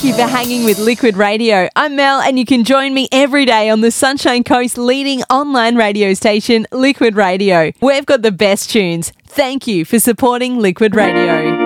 Thank you for hanging with Liquid Radio. I'm Mel, and you can join me every day on the Sunshine Coast's leading online radio station, Liquid Radio. We've got the best tunes. Thank you for supporting Liquid Radio.